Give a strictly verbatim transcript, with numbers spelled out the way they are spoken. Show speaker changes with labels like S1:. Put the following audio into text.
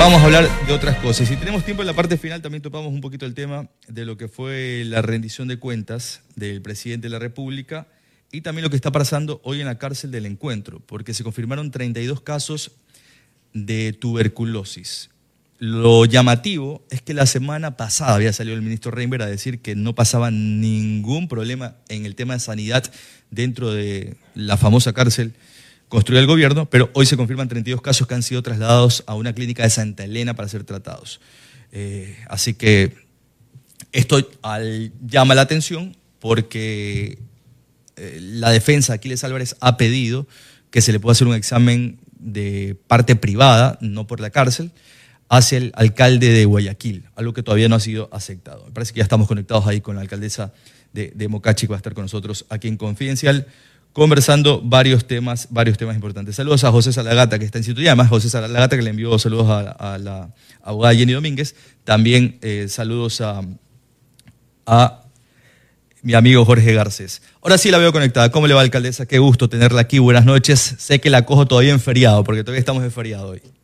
S1: vamos a hablar de otras cosas. Si tenemos tiempo en la parte final, también topamos un poquito el tema de lo que fue la rendición de cuentas del presidente de la República y también lo que está pasando hoy en la cárcel del Encuentro, porque se confirmaron treinta y dos casos de tuberculosis. Lo llamativo es que la semana pasada había salido el ministro Reinberg a decir que no pasaba ningún problema en el tema de sanidad dentro de la famosa cárcel construida el gobierno, pero hoy se confirman treinta y dos casos que han sido trasladados a una clínica de Santa Elena para ser tratados. Eh, así que esto al, llama la atención porque eh, la defensa, Aquiles Álvarez, ha pedido que se le pueda hacer un examen de parte privada, no por la cárcel, hacia el alcalde de Guayaquil, algo que todavía no ha sido aceptado. Me parece que ya estamos conectados ahí con la alcaldesa de, de Mocachi, que va a estar con nosotros aquí en Confidencial, conversando varios temas, varios temas importantes. Saludos a José Salagata, que está en sintonía, además José Salagata, que le envió saludos a, a la abogada Jenny Domínguez, también eh, saludos a, a mi amigo Jorge Garcés. Ahora sí la veo conectada. ¿Cómo le va, alcaldesa? Qué gusto tenerla aquí, buenas noches. Sé que la cojo todavía en feriado, porque todavía estamos en feriado hoy.